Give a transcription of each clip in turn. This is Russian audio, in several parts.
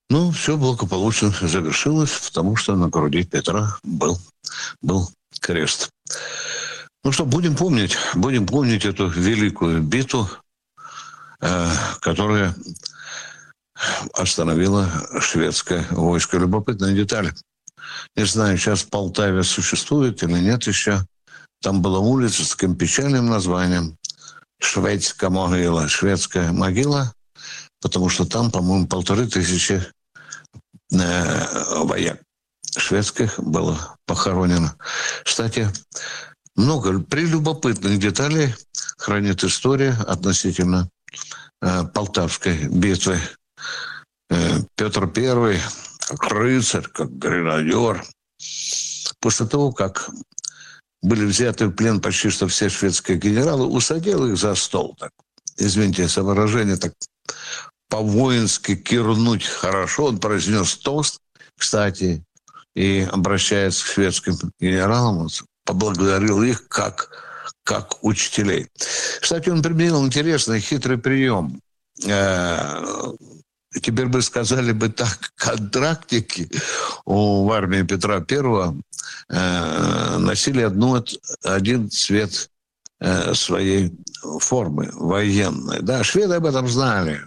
Ну, все благополучно завершилось, потому что на груди Петра был крест. Ну что, будем помнить эту великую битву, которая остановила шведское войско. Любопытная деталь. Не знаю, сейчас в Полтаве существует или нет еще. Там была улица с таким печальным названием «Шведская могила». Шведская могила, потому что там, по-моему, 1500 вояк шведских было похоронено. Кстати, много прелюбопытных деталей хранит история относительно Полтавской битвы. Петр I, как рыцарь, как гренадер, после того, как были взяты в плен почти что все шведские генералы, усадил их за стол. Так, извините за выражение, так по-воински кирнуть хорошо. Он произнес тост, кстати, и, обращаясь к шведским генералам, он поблагодарил их как учителей. Кстати, он применил интересный, хитрый прием. Теперь бы сказали бы так, контрактники в армии Петра I носили один цвет своей формы военной. Да, шведы об этом знали.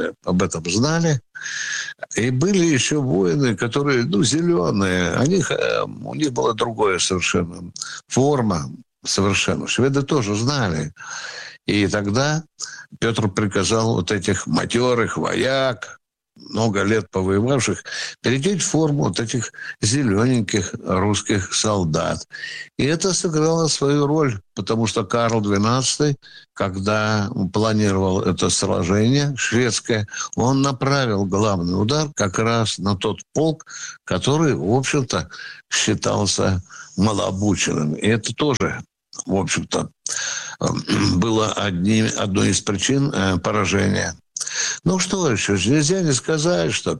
И были еще воины, которые, зеленые. У них была другая совершенно форма. Совершенно. Шведы тоже знали. И тогда Петр приказал вот этих матерых вояк, много лет повоевавших, перейти в форму вот этих зелененьких русских солдат. И это сыграло свою роль, потому что Карл XII, когда планировал это сражение шведское, он направил главный удар как раз на тот полк, который, в общем-то, считался малообученным. И это тоже, в общем-то, было одной из причин поражения. Ну что еще? Нельзя не сказать, что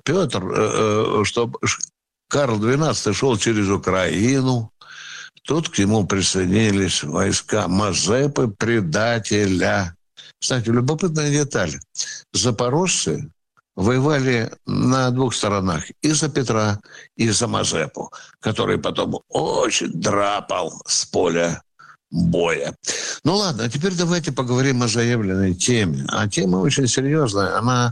что Карл XII шел через Украину. Тут к нему присоединились войска Мазепы, предателя. Кстати, любопытная деталь. Запорожцы воевали на двух сторонах. И за Петра, и за Мазепу, который потом очень драпал с поля боя. Ну ладно, а теперь давайте поговорим о заявленной теме. А тема очень серьезная. Она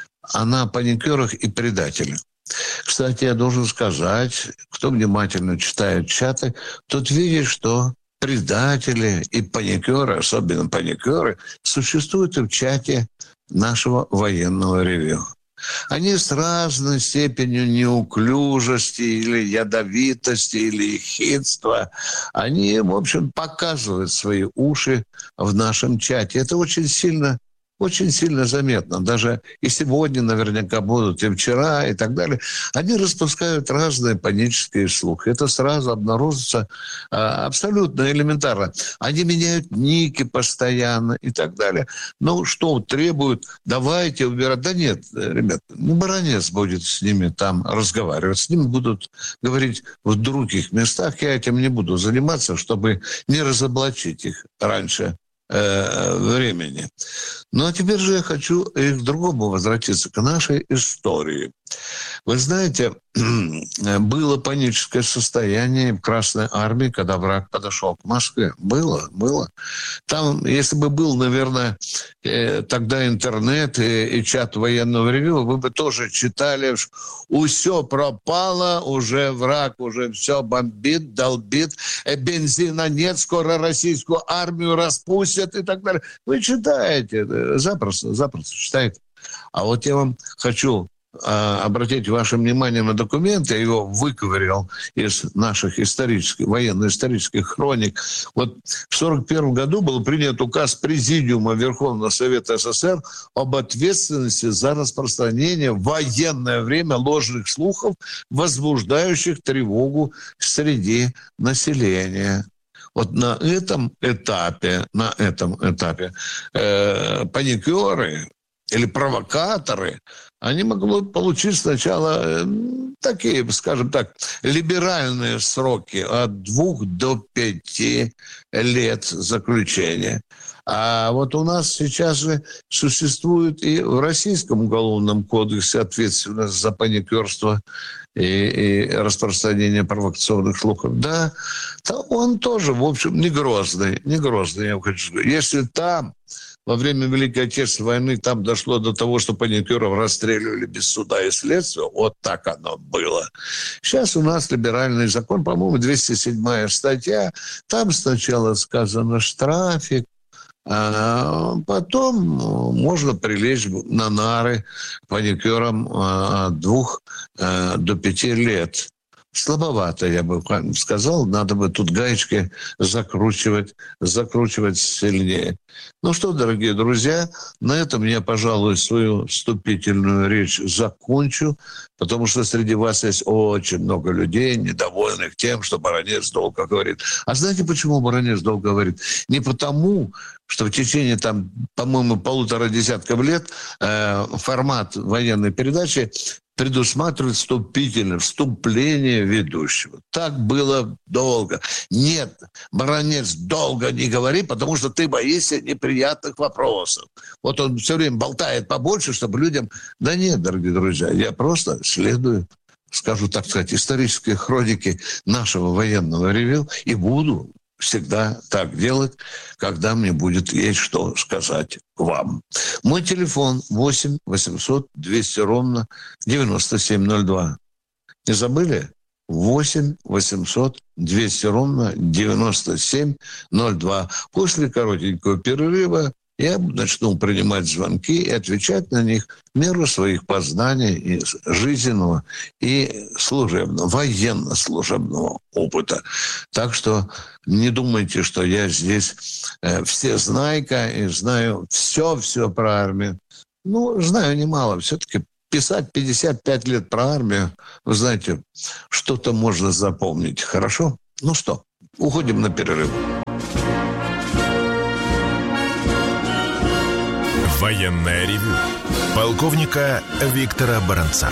о паникерах и предателях. Кстати, я должен сказать, кто внимательно читает чаты, тот видит, что предатели и паникеры, особенно паникеры, существуют и в чате нашего военного ревью. Они с разной степенью неуклюжести или ядовитости или хитства, они, в общем, показывают свои уши в нашем чате. Это очень сильно заметно. Даже и сегодня наверняка будут, и вчера, и так далее. Они распускают разные панические слухи. Это сразу обнаружится абсолютно элементарно. Они меняют ники постоянно и так далее. Ну, что требуют? Давайте убирать. Да нет, ребят, баронец будет с ними там разговаривать. С ними будут говорить в других местах. Я этим не буду заниматься, чтобы не разоблачить их раньше времени. Ну, а теперь же я хочу и к другому возвратиться, к нашей истории. Вы знаете, было паническое состояние в Красной Армии, когда враг подошел к Москве. Было. Там, если бы был, наверное, тогда интернет и чат военного ревью, вы бы тоже читали, все пропало, уже враг, уже все бомбит, долбит, бензина нет, скоро российскую армию распустят и так далее. Вы читаете, запросто читаете. А вот я вам хочу обратить ваше внимание на документ, я его выковырял из наших военно-исторических хроник. Вот в 1941 году был принят указ Президиума Верховного Совета СССР об ответственности за распространение в военное время ложных слухов, возбуждающих тревогу среди населения. Вот на этом этапе паникеры или провокаторы, они могли получить сначала такие, скажем так, либеральные сроки от 2 до 5 лет заключения. А вот у нас сейчас же существует и в Российском уголовном кодексе ответственность за паникерство и распространение провокационных слухов. Да, он тоже, в общем, не грозный, я хочу сказать. Если там во время Великой Отечественной войны там дошло до того, что паникеров расстреливали без суда и следствия, вот так оно было. Сейчас у нас либеральный закон, по-моему, 207-я статья. Там сначала сказано штрафик, а потом можно прилечь на нары паникерам от 2 до 5 лет. Слабовато, я бы сказал. Надо бы тут гаечки закручивать сильнее. Ну что, дорогие друзья, на этом я, пожалуй, свою вступительную речь закончу, потому что среди вас есть очень много людей, недовольных тем, что Баранец долго говорит. А знаете, почему Баранец долго говорит? Не потому, что в течение, там, по-моему, 1,5 десятка лет формат военной передачи предусматривает вступление ведущего. Так было долго. Нет, Баранец, долго не говори, потому что ты боишься неприятных вопросов. Вот он все время болтает побольше, чтобы людям... Да нет, дорогие друзья, я просто следую, скажу так сказать, исторической хронике нашего военного ревью и буду всегда так делать, когда мне будет есть что сказать вам. Мой телефон 8 800 200 ровно 9702. Не забыли? 8 800 200 ровно 9702. После коротенького перерыва я начну принимать звонки и отвечать на них в меру своих познаний и жизненного, и служебного, военно-служебного опыта. Так что не думайте, что я здесь всезнайка и знаю все про армию. Ну, знаю немало. Все-таки писать 55 лет про армию, вы знаете, что-то можно запомнить. Хорошо? Ну что, уходим на перерыв. Военное ревю полковника Виктора Баранца.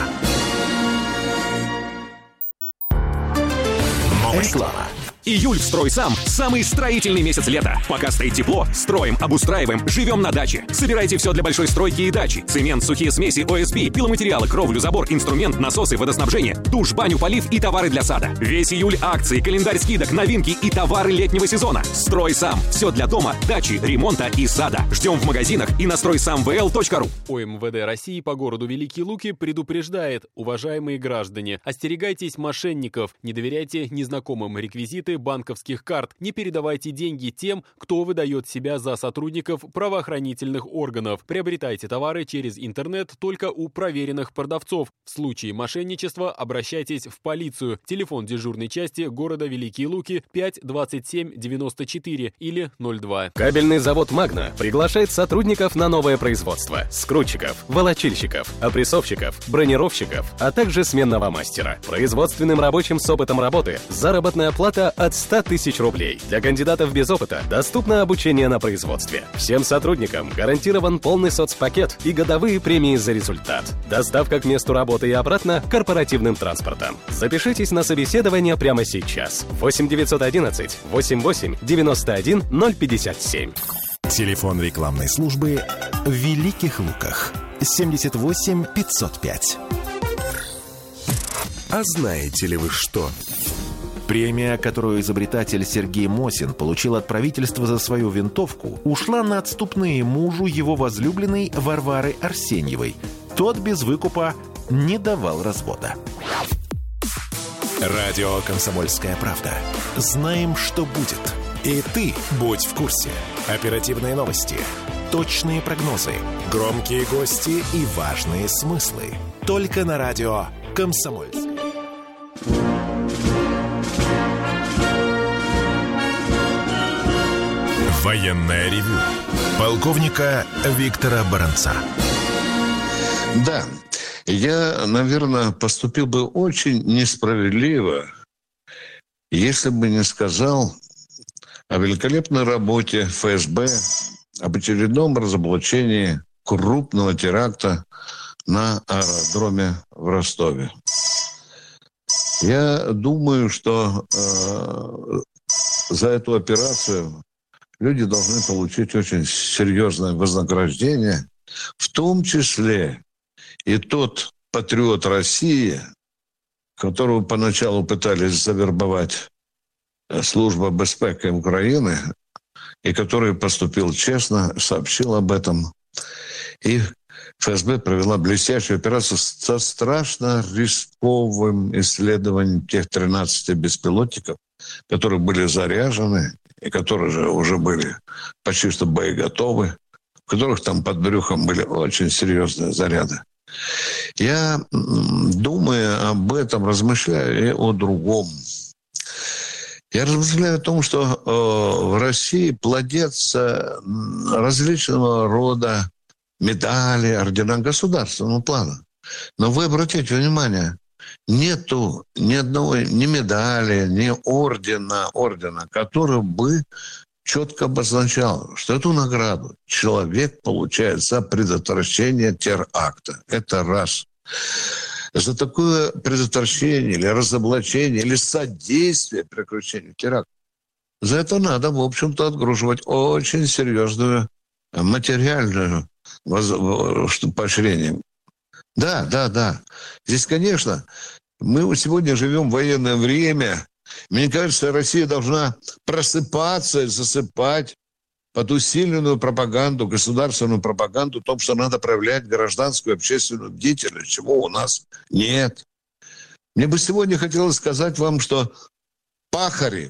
Реклама. Июль в «Стройсам» – самый строительный месяц лета. Пока стоит тепло, строим, обустраиваем, живем на даче. Собирайте все для большой стройки и дачи. Цемент, сухие смеси, ОСБ, пиломатериалы, кровлю, забор, инструмент, насосы, водоснабжение, душ, баню, полив и товары для сада. Весь июль акции, календарь скидок, новинки и товары летнего сезона. «Стройсам» – все для дома, дачи, ремонта и сада. Ждем в магазинах и на стройсамвл.ру. ОМВД России по городу Великие Луки предупреждает: уважаемые граждане, остерегайтесь мошенников, не доверяйте незнакомым реквизиты банковских карт, не передавайте деньги тем, кто выдает себя за сотрудников правоохранительных органов. Приобретайте товары через интернет только у проверенных продавцов. В случае мошенничества обращайтесь в полицию. Телефон дежурной части города Великие Луки 5 27 94 или 02. Кабельный завод «Магна» приглашает сотрудников на новое производство: скрутчиков, волочильщиков, опрессовщиков, бронировщиков, а также сменного мастера. Производственным рабочим с опытом работы заработная плата от 100 тысяч рублей. Для кандидатов без опыта доступно обучение на производстве. Всем сотрудникам гарантирован полный соцпакет и годовые премии за результат. Доставка к месту работы и обратно корпоративным транспортом. Запишитесь на собеседование прямо сейчас. 8 911 88 91 057. Телефон рекламной службы в Великих Луках 78 505. А знаете ли вы что? Премия, которую изобретатель Сергей Мосин получил от правительства за свою винтовку, ушла на отступные мужу его возлюбленной Варвары Арсеньевой. Тот без выкупа не давал развода. Радио «Комсомольская правда». Знаем, что будет. И ты будь в курсе. Оперативные новости, точные прогнозы, громкие гости и важные смыслы. Только на радио «Комсомольская». Военное ревю полковника Виктора Баранца. Да, я, наверное, поступил бы очень несправедливо, если бы не сказал о великолепной работе ФСБ, об очередном разоблачении крупного теракта на аэродроме в Ростове. Я думаю, что за эту операцию люди должны получить очень серьезное вознаграждение, в том числе и тот патриот России, которого поначалу пытались завербовать служба безпеки Украины, и который поступил честно, сообщил об этом. И ФСБ провела блестящую операцию со страшно рисковым исследованием тех 13 беспилотников, которые были заряжены и которые же уже были почти что боеготовы, в которых там под брюхом были очень серьезные заряды. Я, думая об этом, размышляю и о другом. Я размышляю о том, что в России плодятся различного рода медали, ордена государственного плана. Но вы обратите внимание, нету ни одного, ни медали, ни ордена, который бы четко обозначал, что эту награду человек получает за предотвращение теракта. Это раз. За такое предотвращение или разоблачение, или содействие прекращению теракта, за это надо, в общем-то, отгруживать очень серьезную материальную поощрение. Да. Здесь, конечно, мы сегодня живем в военное время. Мне кажется, Россия должна просыпаться и засыпать под усиленную пропаганду, государственную пропаганду о том, что надо проявлять гражданскую общественную бдительность, чего у нас нет. Мне бы сегодня хотелось сказать вам, что пахари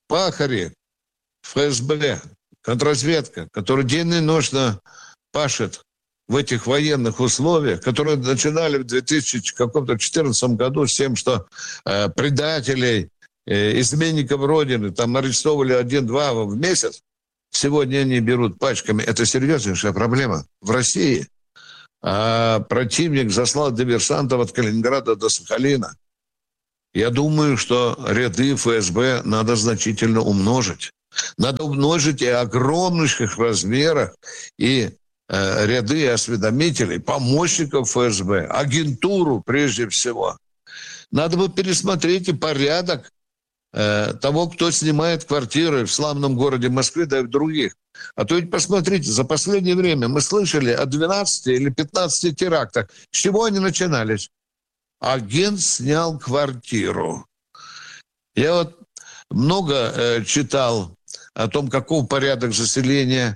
ФСБ, контрразведка, которые денно и ночно пашет в этих военных условиях, которые начинали в 2014 году с тем, что предателей, изменников Родины там арестовывали 1-2 в месяц, сегодня они берут пачками. Это серьезнейшая проблема в России. А противник заслал диверсантов от Калининграда до Сахалина. Я думаю, что ряды ФСБ надо значительно умножить. Надо умножить и огромнейших размерах и ряды осведомителей, помощников ФСБ, агентуру прежде всего. Надо бы пересмотреть и порядок того, кто снимает квартиры в славном городе Москве, да и в других. А то ведь посмотрите, за последнее время мы слышали о 12 или 15 терактах. С чего они начинались? Агент снял квартиру. Я вот много читал о том, каков порядок заселения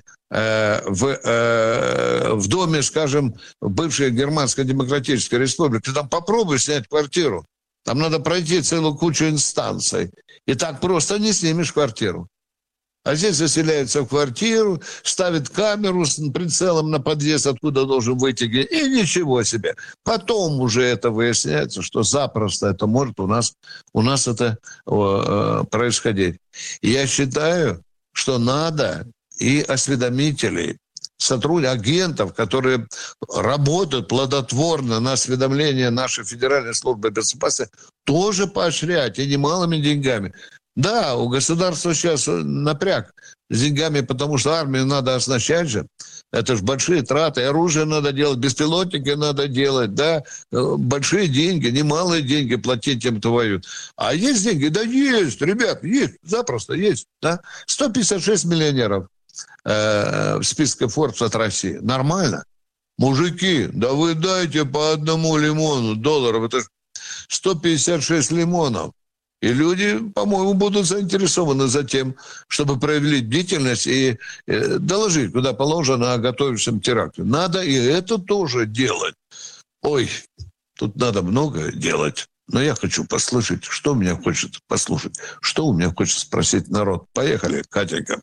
в доме, скажем, бывшей Германской Демократической Республики. Там попробуй снять квартиру. Там надо пройти целую кучу инстанций. И так просто не снимешь квартиру. А здесь заселяются в квартиру, ставят камеру с прицелом на подъезд, откуда должен выйти, и ничего себе. Потом уже это выясняется, что запросто это может у нас это происходить. И я считаю, что надо и осведомителей, агентов, которые работают плодотворно на осведомление нашей Федеральной службы безопасности, тоже поощрять, и немалыми деньгами. Да, у государства сейчас напряг с деньгами, потому что армию надо оснащать же. Это же большие траты, оружие надо делать, беспилотники надо делать, да, большие деньги, немалые деньги платить тем, кто воюет. А есть деньги? Да есть, ребят, есть, запросто есть, да. 156 миллионеров в списке Forbes от России. Нормально. Мужики, да вы дайте по одному лимону долларов, это же 156 лимонов. И люди, по-моему, будут заинтересованы за тем, чтобы проявить бдительность и доложить, куда положено, о готовящемся теракте. Надо и это тоже делать. Ой, тут надо много делать. Но я хочу послушать, что у меня хочет послушать, что у меня хочет спросить народ. Поехали, Катенька.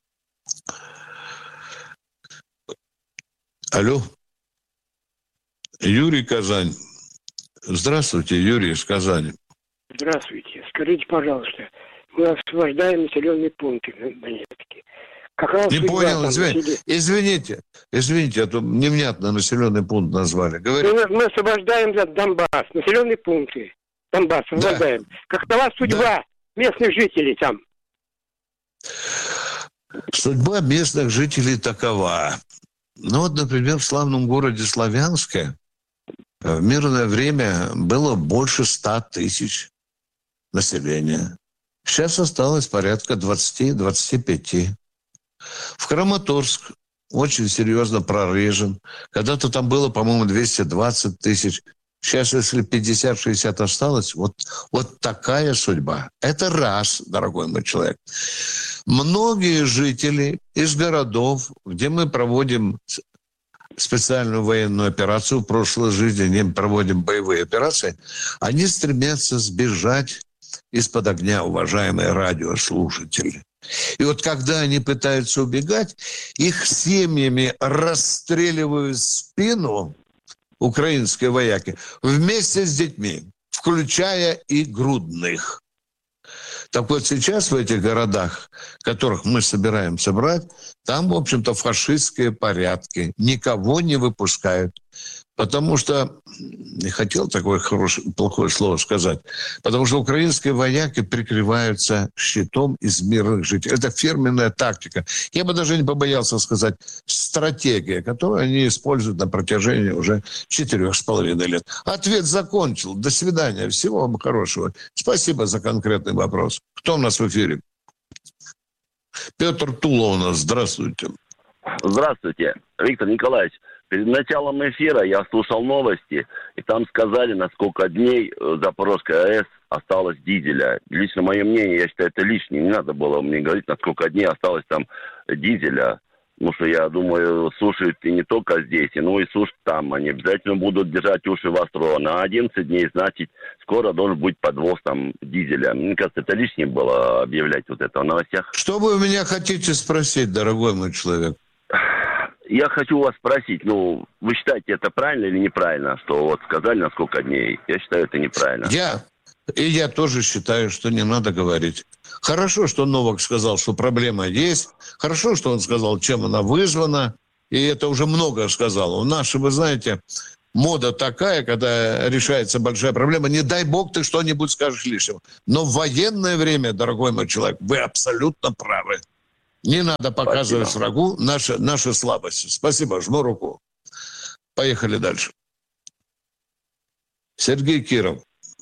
Алло. Юрий, Казань. Здравствуйте, Юрий из Казани. Здравствуйте. Скажите, пожалуйста, мы освобождаем населенные пункты Донецке. Не понял, извините, а то невнятно населенный пункт назвали. Мы освобождаем Донбасс, населенные пункты. Донбасс освобождаем. Да. Какова судьба местных жителей там? Судьба местных жителей такова. Ну вот, например, в славном городе Славянске в мирное время было больше 100 тысяч населения. Сейчас осталось порядка 20-25. В Краматорск очень серьезно прорежен. Когда-то там было, по-моему, 220 тысяч. Сейчас, если 50-60 осталось, вот такая судьба. Это раз, дорогой мой человек. Многие жители из городов, где мы проводим специальную военную операцию, в прошлой жизни не проводим боевые операции, они стремятся сбежать из-под огня, уважаемые радиослушатели. И вот когда они пытаются убегать, их семьями расстреливают в спину украинские вояки вместе с детьми, включая и грудных. Так вот сейчас в этих городах, которых мы собираемся брать, там, в общем-то, фашистские порядки. Никого не выпускают. Потому что, не хотел такое плохое слово сказать, потому что украинские вояки прикрываются щитом из мирных жителей. Это фирменная тактика. Я бы даже не побоялся сказать стратегия, которую они используют на протяжении уже 4,5 лет. Ответ закончил. До свидания. Всего вам хорошего. Спасибо за конкретный вопрос. Кто у нас в эфире? Петр Тула у нас. Здравствуйте. Здравствуйте, Виктор Николаевич. Перед началом эфира я слушал новости, и там сказали, на сколько дней Запорожская АЭС осталось дизеля. Лично мое мнение, я считаю, это лишнее. Не надо было мне говорить, на сколько дней осталось там дизеля. Потому что, я думаю, слушают и не только здесь, но и слушают там. Они обязательно будут держать уши востро. На 11 дней, значит, скоро должен быть подвоз там дизеля. Мне кажется, это лишнее было объявлять вот это в новостях. Что вы у меня хотите спросить, дорогой мой человек? Я хочу вас спросить, вы считаете это правильно или неправильно, что вот сказали на сколько дней? Я считаю, это неправильно. Я тоже считаю, что не надо говорить. Хорошо, что Новак сказал, что проблема есть. Хорошо, что он сказал, чем она вызвана. И это уже много сказал. У нас, вы знаете, мода такая, когда решается большая проблема. Не дай бог ты что-нибудь скажешь лишнего. Но в военное время, дорогой мой человек, вы абсолютно правы. Не надо показывать врагу наши слабости. Спасибо, жму руку. Поехали дальше. Сергей Киров.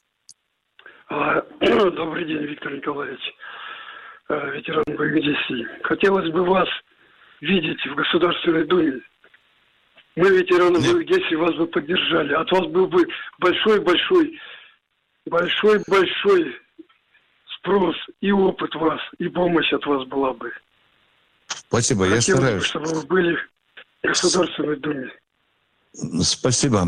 Добрый день, Виктор Николаевич, ветеран боевых действий. Хотелось бы вас видеть в Государственной Думе. Мы, ветераны боевых действий, вас бы поддержали. От вас был бы большой спрос и опыт вас, и помощь от вас была бы. Спасибо, я стараюсь. Чтобы вы были в Государственной Думе. Спасибо.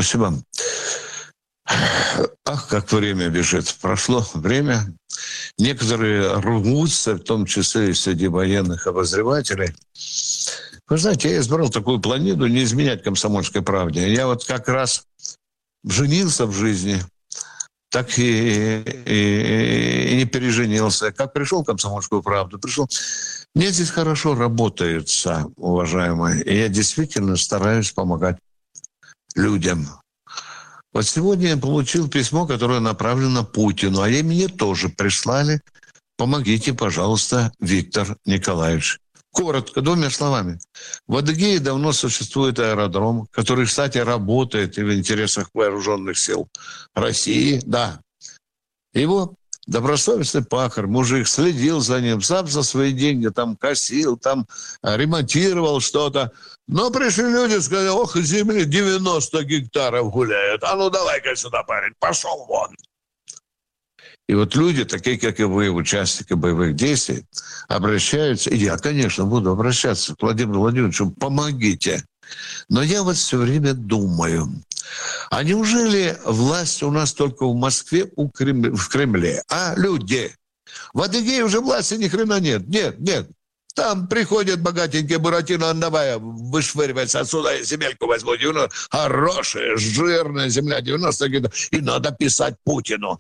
Ах, как время бежит. Прошло время. Некоторые рвутся, в том числе и среди военных обозревателей. Вы знаете, я избрал такую планету не изменять комсомольской правде. Я вот как раз женился в жизни, так и не переженился. Как пришел в комсомольскую правду, пришел. Мне здесь хорошо работается, уважаемые. И я действительно стараюсь помогать людям. Вот сегодня я получил письмо, которое направлено Путину, а мне тоже прислали. Помогите, пожалуйста, Виктор Николаевич. Коротко, 2 словами. В Адыгее давно существует аэродром, который, кстати, работает и в интересах вооруженных сил России. Да. Его добросовестный пахарь, мужик, следил за ним, сам за свои деньги там косил, там ремонтировал что-то. Но пришли люди и сказали: ох, земли 90 гектаров гуляют. А ну давай-ка сюда, парень, пошел вон. И вот люди, такие как и вы, участники боевых действий, обращаются, и я, конечно, буду обращаться к Владимиру Владимировичу: помогите. Но я вот все время думаю, а неужели власть у нас только в Москве, в Кремле? А люди? В Адыгее уже власти ни хрена нет. Нет. Там приходят богатенькие Буратино: давай вышвыривайся отсюда, я земельку возьму. 90, хорошая, жирная земля, 90 гектаров. И надо писать Путину.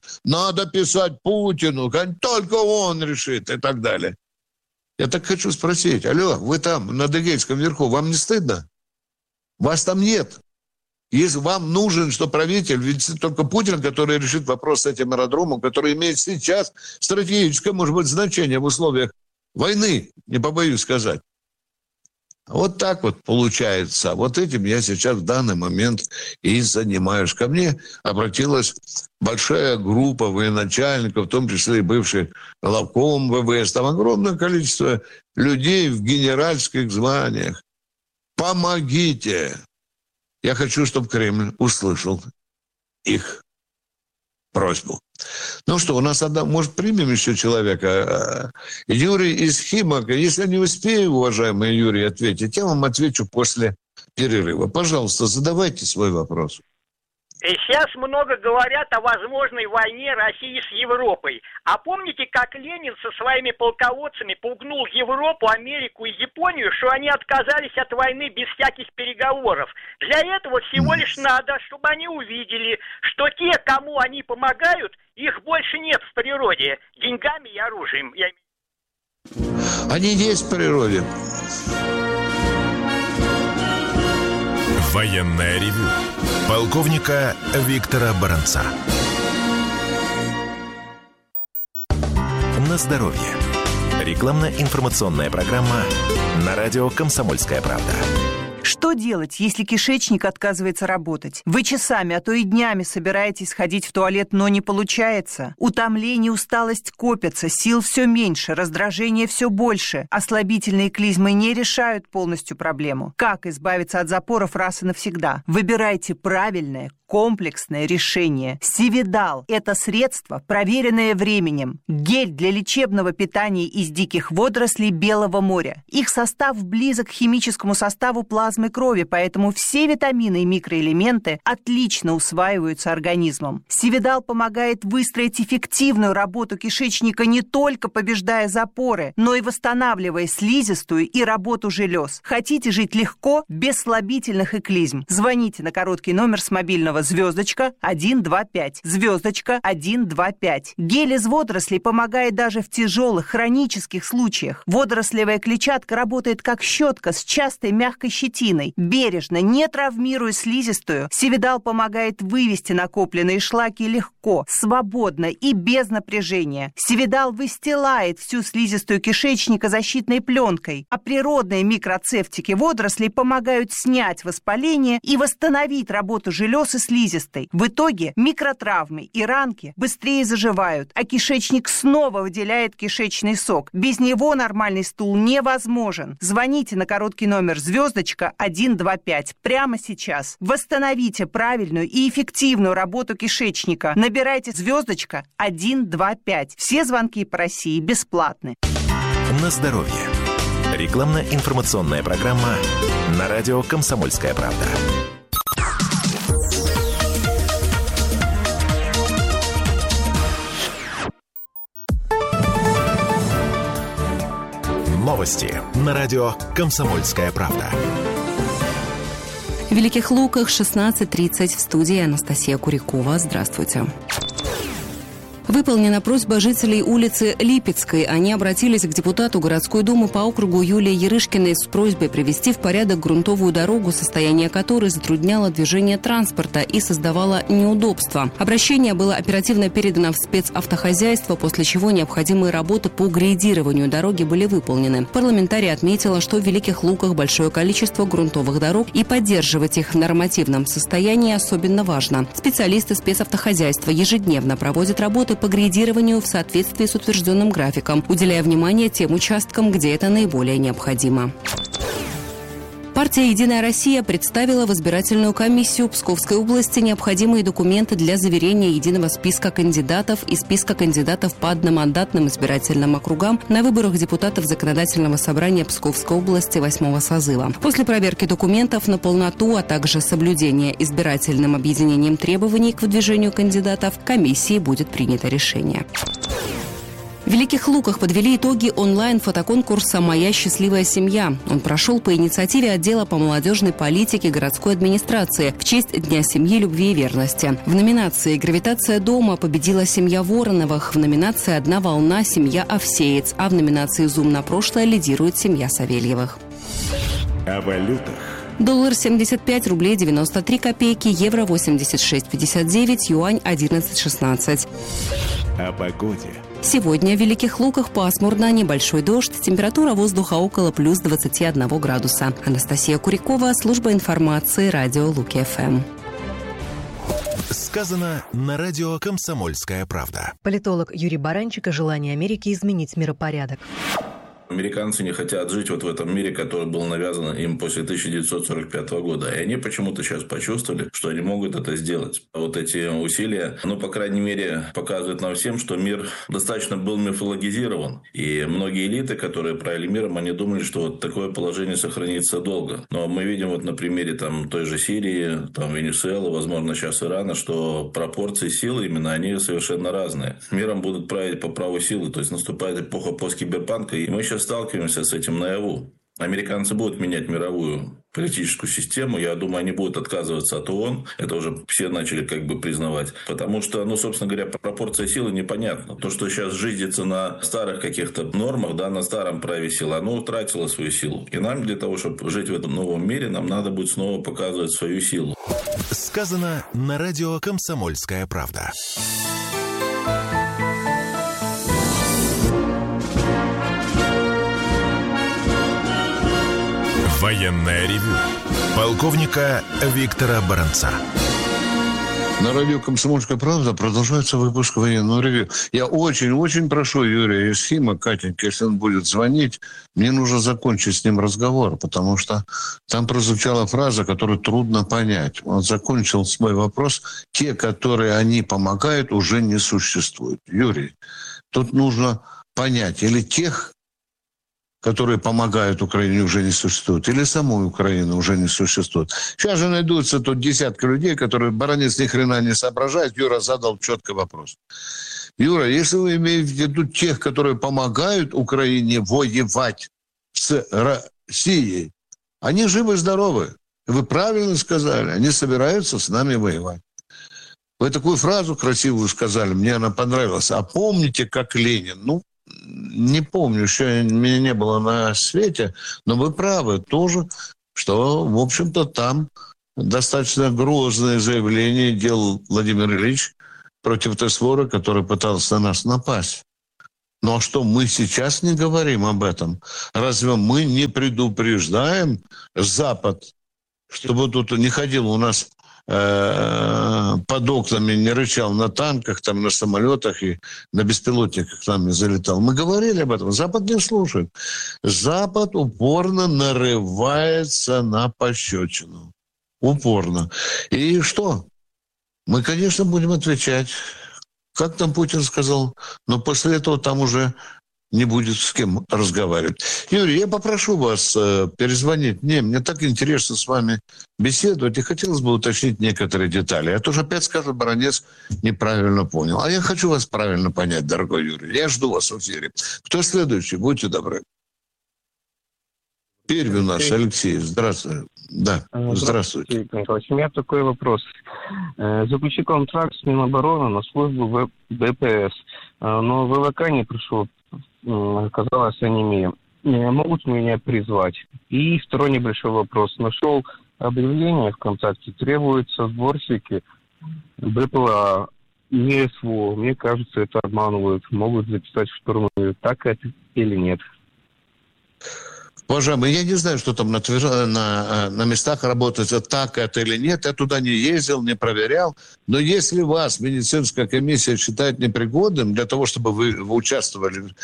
Только он решит и так далее. Я так хочу спросить: алло, вы там, на Адыгейском верху, вам не стыдно? Вас там нет. Если вам нужен, что правитель, ведь только Путин, который решит вопрос с этим аэродромом, который имеет сейчас стратегическое, может быть, значение в условиях войны, не побоюсь сказать. Вот так вот получается. Вот этим я сейчас в данный момент и занимаюсь. Ко мне обратилась большая группа военачальников, в том числе и бывший главком ВВС. Там огромное количество людей в генеральских званиях. Помогите! Я хочу, чтобы Кремль услышал их просьбу. Ну что, у нас одна... Может, примем еще человека? Юрий из Химок. Если я не успею, уважаемый Юрий, ответить, я вам отвечу после перерыва. Пожалуйста, задавайте свой вопрос. Сейчас много говорят о возможной войне России с Европой. А помните, как Ленин со своими полководцами пугнул Европу, Америку и Японию, что они отказались от войны без всяких переговоров? Для этого всего лишь надо, чтобы они увидели, что те, кому они помогают, их больше нет в природе, деньгами и оружием. Они есть в природе. Военное ревю полковника Виктора Баранца. На здоровье. Рекламно-информационная программа на радио «Комсомольская правда». Что делать, если кишечник отказывается работать? Вы часами, а то и днями собираетесь ходить в туалет, но не получается. Утомление, усталость копятся, сил все меньше, раздражение все больше. А слабительные клизмы не решают полностью проблему. Как избавиться от запоров раз и навсегда? Выбирайте правильное, комплексное решение. Сивидал – это средство, проверенное временем. Гель для лечебного питания из диких водорослей Белого моря. Их состав близок к химическому составу плазмы крови, поэтому все витамины и микроэлементы отлично усваиваются организмом. Сивидал помогает выстроить эффективную работу кишечника, не только побеждая запоры, но и восстанавливая слизистую и работу желез. Хотите жить легко, без слабительных и клизм? Звоните на короткий номер с мобильного *125, *125. Гель из водорослей помогает даже в тяжелых хронических случаях. Водорослевая клетчатка работает как щетка с частой мягкой щетиной. Бережно, не травмируя слизистую, Сивидал помогает вывести накопленные шлаки легко, свободно и без напряжения. Сивидал выстилает всю слизистую кишечника защитной пленкой, а природные микроцефтики водорослей помогают снять воспаление и восстановить работу желез и слизистой. В итоге микротравмы и ранки быстрее заживают, а кишечник снова выделяет кишечный сок. Без него нормальный стул невозможен. Звоните на короткий номер *125 прямо сейчас. Восстановите правильную и эффективную работу кишечника. Набирайте *125. Все звонки по России бесплатны. На здоровье. Рекламно-информационная программа на радио «Комсомольская правда». Новости на радио «Комсомольская правда». В Великих Луках 16:30 в студии Анастасия Курякова. Здравствуйте. Выполнена просьба жителей улицы Липецкой. Они обратились к депутату городской думы по округу Юлии Ярышкиной с просьбой привести в порядок грунтовую дорогу, состояние которой затрудняло движение транспорта и создавало неудобства. Обращение было оперативно передано в спецавтохозяйство, после чего необходимые работы по грейдированию дороги были выполнены. Парламентарий отметила, что в Великих Луках большое количество грунтовых дорог, и поддерживать их в нормативном состоянии особенно важно. Специалисты спецавтохозяйства ежедневно проводят работы по грейдированию в соответствии с утвержденным графиком, уделяя внимание тем участкам, где это наиболее необходимо. Партия «Единая Россия» представила в избирательную комиссию Псковской области необходимые документы для заверения единого списка кандидатов и списка кандидатов по одномандатным избирательным округам на выборах депутатов Законодательного собрания Псковской области 8-го созыва. После проверки документов на полноту, а также соблюдения избирательным объединением требований к выдвижению кандидатов, комиссией будет принято решение. В Великих Луках подвели итоги онлайн-фотоконкурса «Моя счастливая семья». Он прошел по инициативе отдела по молодежной политике городской администрации в честь Дня семьи, любви и верности. В номинации «Гравитация дома» победила семья Вороновых, в номинации «Одна волна» семья Овсеец, а в номинации «Зум на прошлое» лидирует семья Савельевых. О валютах. Доллар 75 рублей 93 копейки, евро 86,59, юань 11,16. О погоде. Сегодня в Великих Луках пасмурно, небольшой дождь, температура воздуха около плюс 21 градуса. Анастасия Курякова, служба информации, радио Луки-ФМ. Сказано на радио «Комсомольская правда». Политолог Юрий Баранчик о желании Америки изменить миропорядок. Американцы не хотят жить вот в этом мире, который был навязан им после 1945 года. И они почему-то сейчас почувствовали, что они могут это сделать. Вот эти усилия, по крайней мере, показывают нам всем, что мир достаточно был мифологизирован. И многие элиты, которые правили миром, они думали, что вот такое положение сохранится долго. Но мы видим вот на примере той же Сирии, Венесуэлы, возможно, сейчас Ирана, что пропорции силы именно, они совершенно разные. Миром будут править по праву силы. То есть наступает эпоха посткиберпанка, и мы сейчас сталкиваемся с этим наяву. Американцы будут менять мировую политическую систему. Я думаю, они будут отказываться от ООН. Это уже все начали признавать. Потому что, собственно говоря, пропорция силы непонятна. То, что сейчас жизнится на старых каких-то нормах, на старом праве силы, оно утратило свою силу. И нам для того, чтобы жить в этом новом мире, нам надо будет снова показывать свою силу. Сказано на радио «Комсомольская правда». Военное ревю полковника Виктора Баранца. На радио «Комсомольская правда» продолжается выпуск военного ревью. Я очень-очень прошу Юрия Исхима, Катенька, если он будет звонить, мне нужно закончить с ним разговор, потому что там прозвучала фраза, которую трудно понять. Он закончил свой вопрос. Те, которые они помогают, уже не существуют. Юрий, тут нужно понять, или тех, которые помогают Украине, уже не существуют, или самой Украины уже не существует. Сейчас же найдутся тут десятки людей, которые Баранец ни хрена не соображает. Юра задал четкий вопрос. Юра, если вы имеете в виду тех, которые помогают Украине воевать с Россией, они живы-здоровы. Вы правильно сказали, они собираются с нами воевать. Вы такую фразу красивую сказали, мне она понравилась. А помните, как Ленин? Не помню, еще меня не было на свете, но вы правы тоже, что, в общем-то, там достаточно грозное заявление делал Владимир Ильич против той своры, который пытался на нас напасть. Ну а что, мы сейчас не говорим об этом? Разве мы не предупреждаем Запад, чтобы тут не ходил у нас под окнами, не рычал на танках, на самолетах и на беспилотниках к нам не залетал. Мы говорили об этом. Запад не слушает. Запад упорно нарывается на пощечину. Упорно. И что? Мы, конечно, будем отвечать. Как там Путин сказал? Но после этого там уже не будет с кем разговаривать. Юрий, я попрошу вас перезвонить мне так интересно с вами беседовать, и хотелось бы уточнить некоторые детали. А то же опять скажет, Баранец неправильно понял. А я хочу вас правильно понять, дорогой Юрий. Я жду вас в эфире. Кто следующий? Будьте добры. Пермь у нас, Алексей. Здравствуйте. Да, здравствуйте. У меня такой вопрос. Заключи контракт с Минобороны на службу в ДПС, но ВЛК не пришел. Оказалось, они могут меня призвать. И второй небольшой вопрос. Нашел объявление ВКонтакте. Требуются сборщики БПЛА, не СВО. Мне кажется, это обманывают. Могут записать в штурмовик. Так это или нет? Уважаемый, я не знаю, что там на местах работает, так это или нет. Я туда не ездил, не проверял. Но если вас медицинская комиссия считает непригодным для того, чтобы вы участвовали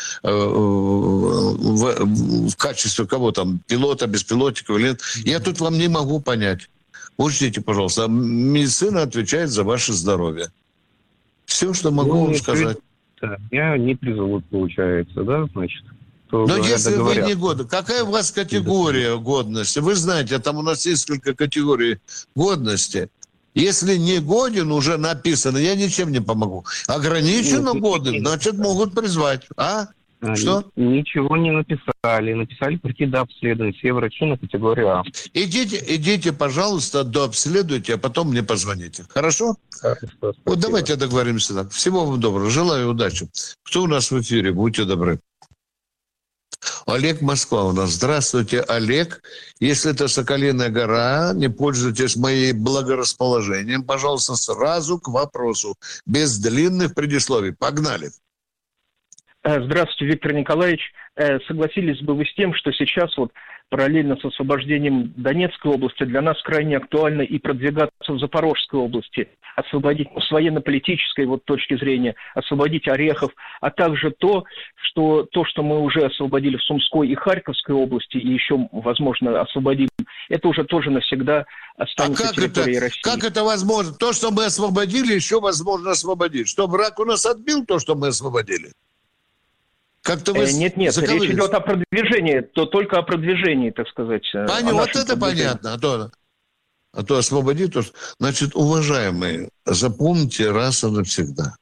в качестве кого там, пилота, беспилотника или нет, я тут вам не могу понять. Учтите, пожалуйста, медицина отвечает за ваше здоровье. Все, что могу вам сказать. Меня не призовут, получается, да, значит? Но если вы не годны, какая у вас категория годности? Вы знаете, там у нас несколько категорий годности. Если не годен, уже написано, я ничем не помогу. Ограниченно годен, значит, могут призвать. Что? Ничего не написали. Написали прийти до обследования. Все врачи на категорию А. Идите, пожалуйста, дообследуйте, а потом мне позвоните. Хорошо? Хорошо. Вот давайте договоримся так. Всего вам доброго. Желаю удачи. Кто у нас в эфире? Будьте добры. Олег, Москва у нас. Здравствуйте, Олег. Если это Соколиная гора, не пользуйтесь моим благорасположением. Пожалуйста, сразу к вопросу. Без длинных предисловий. Погнали. Здравствуйте, Виктор Николаевич. Согласились бы вы с тем, что сейчас вот параллельно с освобождением Донецкой области для нас крайне актуально и продвигаться в Запорожской области, освободить с военно-политической точки зрения, освободить Орехов, а также то, что мы уже освободили в Сумской и Харьковской области, и еще, возможно, освободим, это уже тоже навсегда останется территорией России. Как это возможно? То, что мы освободили, еще возможно освободить. Что, враг у нас отбил то, что мы освободили? Как-то вы Нет, речь идет о продвижении, только о продвижении, так сказать. Вот это понятно. А то освободить. Значит, уважаемые, запомните раз и навсегда.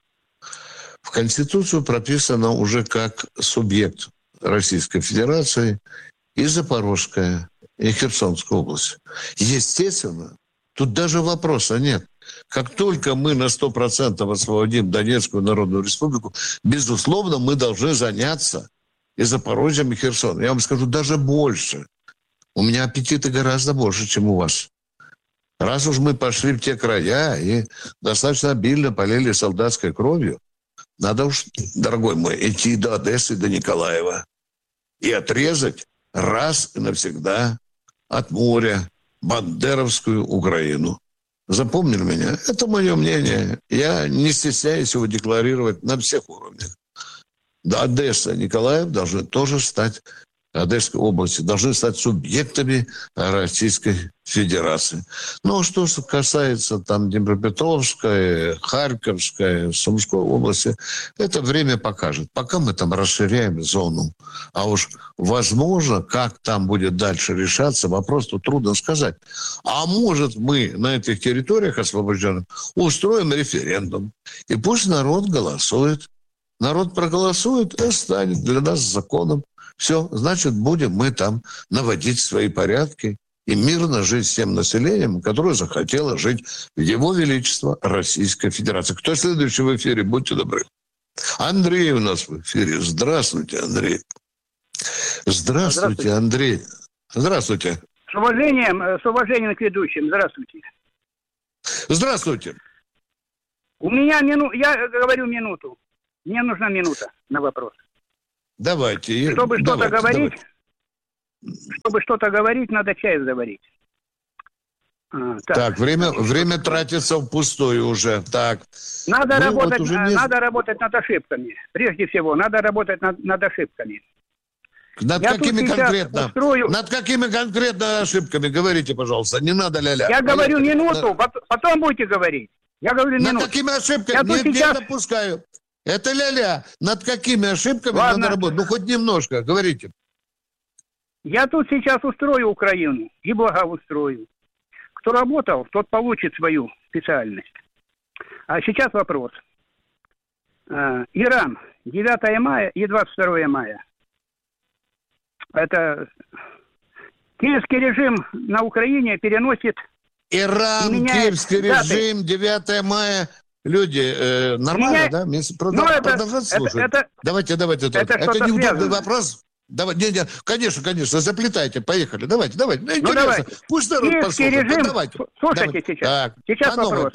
В Конституцию прописано уже как субъект Российской Федерации и Запорожская, и Херсонская область. Естественно, тут даже вопроса нет. Как только мы на 100% освободим Донецкую Народную Республику, безусловно, мы должны заняться и Запорожьем, и Херсоном. Я вам скажу, даже больше. У меня аппетиты гораздо больше, чем у вас. Раз уж мы пошли в те края и достаточно обильно полили солдатской кровью, надо уж, дорогой мой, идти до Одессы, до Николаева и отрезать раз и навсегда от моря бандеровскую Украину. Запомнили меня? Это мое мнение. Я не стесняюсь его декларировать на всех уровнях. Да, Одесса, Николаев должны тоже стать, Одесской области, должны стать субъектами Российской Федерации. Ну, что касается там Днепропетровской, Харьковской, Сумской области, это время покажет. Пока мы там расширяем зону. А уж возможно, как там будет дальше решаться, вопрос тут трудно сказать. А может, мы на этих территориях освобожденных устроим референдум. И пусть народ голосует. Народ проголосует и станет для нас законом. Все, значит, будем мы там наводить свои порядки и мирно жить с тем населением, которое захотело жить в Его Величество Российской Федерации. Кто следующий в эфире? Будьте добры. Андрей у нас в эфире. Здравствуйте, Андрей. Здравствуйте, Андрей. Здравствуйте. С уважением к ведущим. Здравствуйте. Здравствуйте. У меня я говорю минуту. Мне нужна минута на вопрос. Давайте. Чтобы что-то говорить, надо чай заварить. Так, время тратится впустую уже. Так. Надо работать над ошибками. Прежде всего, надо работать над ошибками. Над какими конкретно ошибками? Говорите, пожалуйста. Не надо ля-ля. Я говорю минуту, потом будете говорить. Я говорю минуту. Над какими ошибками? Не допускаю. Это ля-ля. Над какими ошибками надо работать? Ну, хоть немножко. Говорите. Я тут сейчас устрою Украину. И благоустрою. Кто работал, тот получит свою специальность. А сейчас вопрос. Иран. 9 мая и 22 мая. Это киевский режим на Украине переносит... Иран, киевский режим, 9 мая... Люди, нормально, да? Продолжать слушать. Давайте. Это неудобный вопрос. Конечно, заплетайте. Поехали. Давайте. Интересно. Пусть народ послушает. Слушайте сейчас. Сейчас вопрос.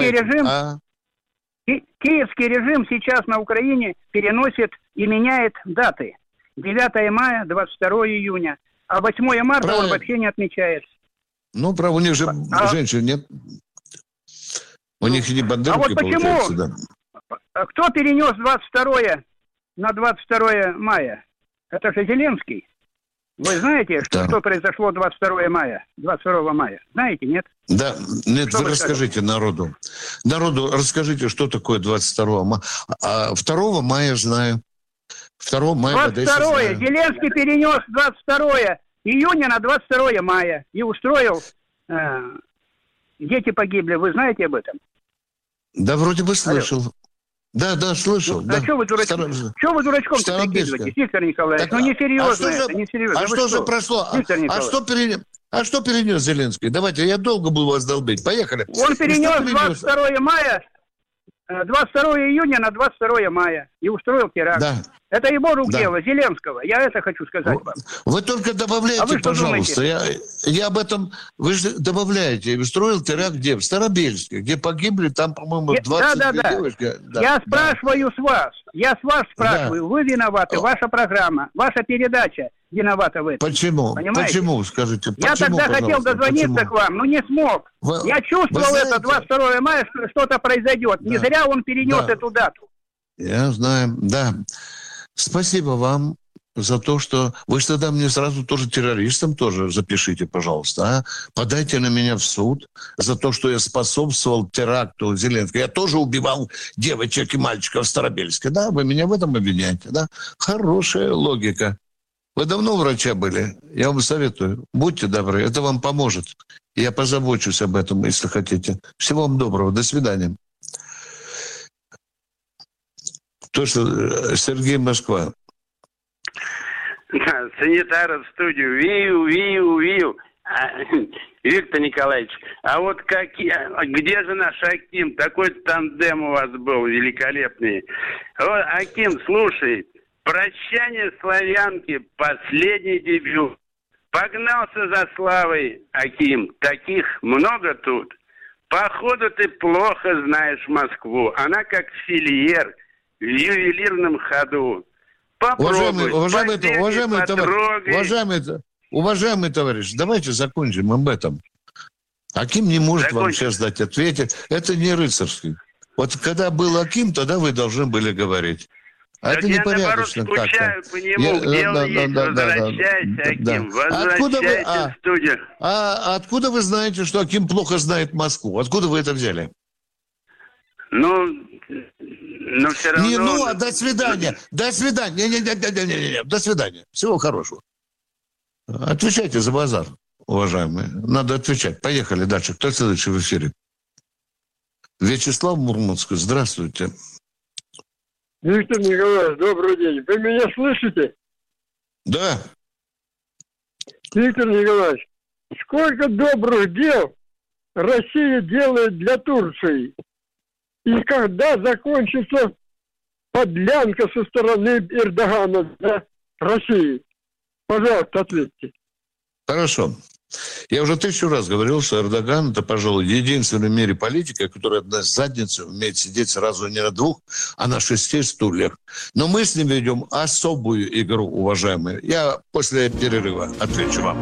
Киевский режим сейчас на Украине переносит и меняет даты. 9 мая, 22 июня. А 8 марта он вообще не отмечает. Ну, у них же женщин нет. У них и не бандеровки получается, да. Кто перенес 22 на 22 мая? Это же Зеленский. Вы знаете, что произошло 22 мая? Знаете, нет? Да, нет, вы расскажите народу. Народу расскажите, что такое 22 мая. А 2 мая знаю. 2 мая 22 Зеленский перенес 22 июня на 22 мая. И устроил... Дети погибли. Вы знаете об этом? Да, вроде бы слышал. Да, слышал. А что вы дурачком-то прикидываетесь, Виктор Николаевич? Несерьезно это, несерьезно. А что же прошло? А что перенес Зеленский? Давайте, я долго буду вас долбить. Поехали. Он перенес 22 июня на 22 мая и устроил теракт. Да. Это его рук дело, Зеленского. Я это хочу сказать вам. Вы только добавляйте, пожалуйста. Я об этом... Вы же добавляете. Строил теракт где? В Старобельске, где погибли там, по-моему, 22 девушки. Я спрашиваю с вас. Я с вас спрашиваю. Вы виноваты. Ваша программа, ваша передача виновата в этом. Почему? Понимаете? Почему, скажите? Я тогда хотел дозвониться к вам, но не смог. Я чувствовал это 22 мая, что что-то произойдет. Не зря он перенес эту дату. Я знаю, да. Спасибо вам за то, что... Вы же тогда мне сразу тоже террористом тоже запишите, пожалуйста. А? Подайте на меня в суд за то, что я способствовал теракту Зеленского. Я тоже убивал девочек и мальчиков в Старобельске. Да, вы меня в этом обвиняете, да? Хорошая логика. Вы давно у врача были? Я вам советую. Будьте добры, это вам поможет. Я позабочусь об этом, если хотите. Всего вам доброго. До свидания. То, что Сергей, Москва. Да, санитара в студию. Вию. Виктор Николаевич, а вот где же наш Аким? Такой тандем у вас был великолепный. Вот, Аким, слушай, «Прощание славянки», последний дебют. Погнался за славой, Аким. Таких много тут. Походу ты плохо знаешь Москву. Она как филиер в ювелирном ходу. Попробуй. Уважаемый товарищ, давайте закончим об этом. Аким не может вам сейчас дать ответ. Это не рыцарский. Вот когда был Аким, тогда вы должны были говорить. А это непорядочно как-то. Я наоборот скучаю по нему, где он есть. Возвращайся, Аким, возвращайся в студию. Откуда вы знаете, что Аким плохо знает Москву? Откуда вы это взяли? Но все равно... до свидания. До свидания. Не. До свидания. Всего хорошего. Отвечайте за базар, уважаемые. Надо отвечать. Поехали дальше. Кто следующий в эфире? Вячеслав Мурманский. Здравствуйте. Виктор Николаевич, добрый день. Вы меня слышите? Да. Виктор Николаевич, сколько добрых дел Россия делает для Турции? И когда закончится подлянка со стороны Эрдогана для России? Пожалуйста, ответьте. Хорошо. Я уже 1000 раз говорил, что Эрдоган – это, пожалуй, единственный в мире политика, который одна задница умеет сидеть сразу не на 2, а на 6 стульях. Но мы с ним ведем особую игру, уважаемые. Я после перерыва отвечу вам.